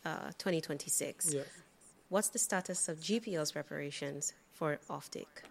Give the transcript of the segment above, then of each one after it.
2026. Yeah. What's the status of GPL's preparations for offtake?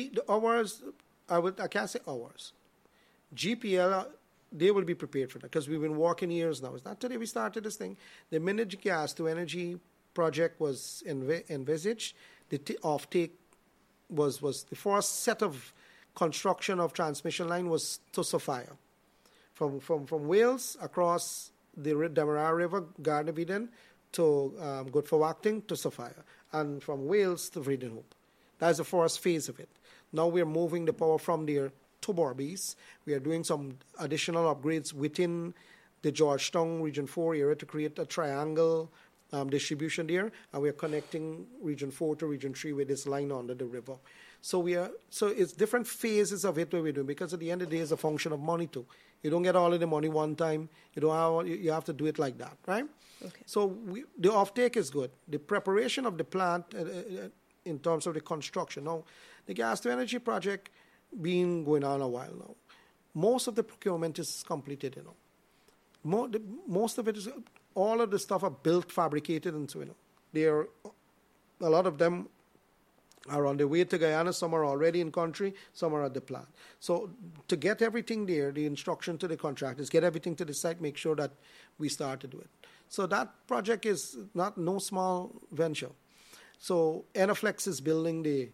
I can't say ours. GPL, they will be prepared for that because we've been working years now. It's not today we started this thing. The minute gas to energy project was envisaged, the offtake was the first set of construction of transmission line was to Sophia. From Wales across the Demerara River, Garden of Eden, to Good for Acting to Sophia, and from Wales to Vredenhoop. That's the first phase of it. Now we're moving the power from there to Berbice. We are doing some additional upgrades within the Georgetown Region 4 area to create a triangle distribution there, and we are connecting Region 4 to Region 3 with this line under the river. So it's different phases of it where we're doing, because at the end of the day, it's a function of money too. You don't get all of the money one time. You have to do it like that, right? Okay. So the offtake is good. The preparation of the plant in terms of the construction. Now, the gas to energy project been going on a while now. Most of the procurement is completed, Most of it is, all of the stuff are built, fabricated, and so, a lot of them are on their way to Guyana. Some are already in country, some are at the plant. So to get everything there, the instruction to the contractors, get everything to the site, make sure that we start to do it. So that project is no small venture. So Enerflex is building the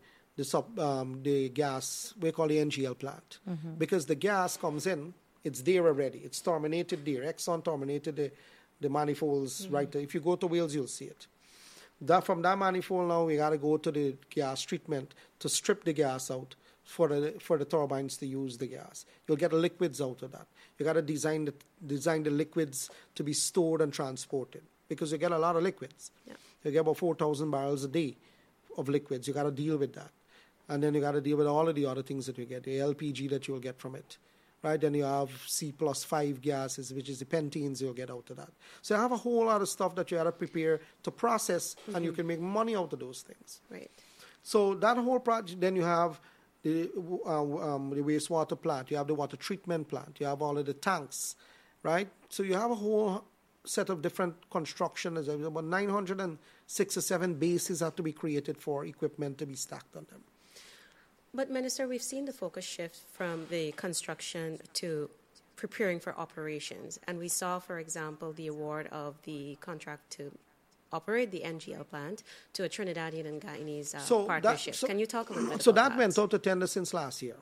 gas, we call the NGL plant, because the gas comes in, it's there already, it's terminated there. Exxon terminated the manifolds right there. If you go to Wales, you'll see it. From that manifold now, we got to go to the gas treatment to strip the gas out for the turbines to use the gas. You'll get the liquids out of that. You got to design the liquids to be stored and transported, because you get a lot of liquids. Yeah. You get about 4,000 barrels a day of liquids. You got to deal with that. And then you got to deal with all of the other things that you get, the LPG that you'll get from it. Right? Then you have C+5 gases, which is the pentenes you'll get out of that. So you have a whole lot of stuff that you got to prepare to process, and you can make money out of those things. Right. So that whole project, then you have the wastewater plant, you have the water treatment plant, you have all of the tanks, right? So you have a whole set of different construction. There's about 906 or 7 bases have to be created for equipment to be stacked on them. But, Minister, we've seen the focus shift from the construction to preparing for operations. And we saw, for example, the award of the contract to operate the NGL plant to a Trinidadian and Guyanese partnership. Can you talk a little bit about that? So that went out to tender since last year.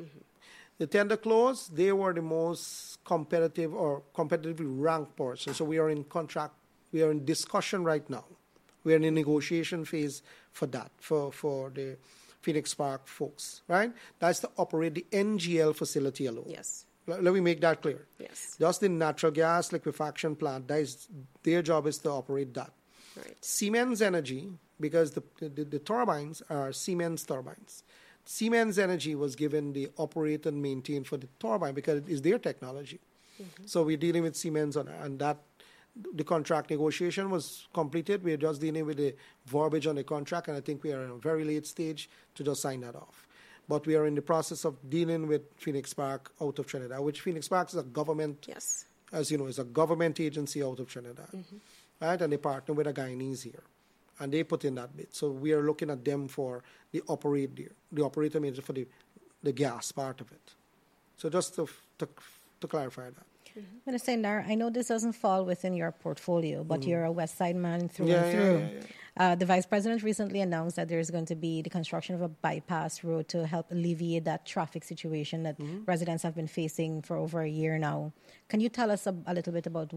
The tender closed. They were the most competitive or competitively ranked person. So we are in contract. We are in discussion right now. We are in a negotiation phase for that, for the Phoenix Park folks, right? That's to operate the NGL facility alone. Yes. Let me make that clear. Yes. Just the natural gas liquefaction plant, their job is to operate that. Right. Siemens Energy, because the turbines are Siemens turbines. Siemens Energy was given the operate and maintain for the turbine because it is their technology. So we're dealing with Siemens on that. The contract negotiation was completed. We're just dealing with the verbiage on the contract, and I think we are in a very late stage to just sign that off. But we are in the process of dealing with Phoenix Park out of Trinidad, which Phoenix Park is a government, as you know, is a government agency out of Trinidad, right? And they partner with a Guyanese here, and they put in that bit. So we are looking at them for the operator manager for the gas part of it. So just to clarify that. Minister Indar, I know this doesn't fall within your portfolio, but you're a West Side man through and through. Yeah. The Vice President recently announced that there's going to be the construction of a bypass road to help alleviate that traffic situation that residents have been facing for over a year now. Can you tell us a little bit about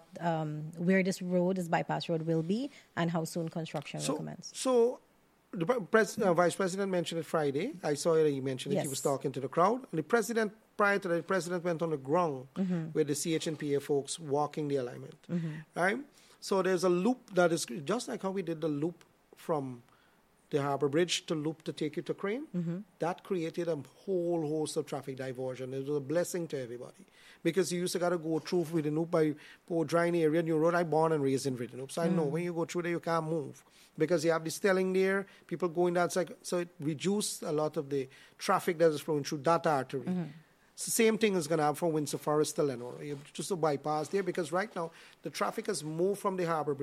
where this bypass road will be, and how soon construction will commence? So the Vice President mentioned it Friday. I saw it, he mentioned it. He was talking to the crowd. And the President, prior to that, the President went on the ground with the CHNPA folks walking the alignment. Right? So there's a loop that is just like how we did the loop from the Harbour Bridge to loop to take you to Crane. That created a whole host of traffic diversion. It was a blessing to everybody, because you used to got to go through Vredenhoop by Port Dryne area, New Road. I born and raised in Vredenhoop, so I know when you go through there, you can't move because you have the stelling there, people going that side. So it reduced a lot of the traffic that is flowing through that artery. It's the same thing is going to happen from Windsor Forest to Lenore. You just a bypass there, because right now the traffic has moved from the Harbour Bridge